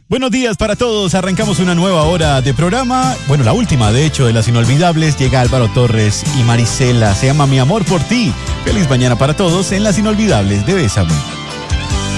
Buenos días para todos, arrancamos una nueva hora de programa, bueno, la última de hecho de Las Inolvidables. Llega Álvaro Torres y Marisela, se llama Mi Amor por Ti. Feliz mañana para todos en Las Inolvidables de Bésame.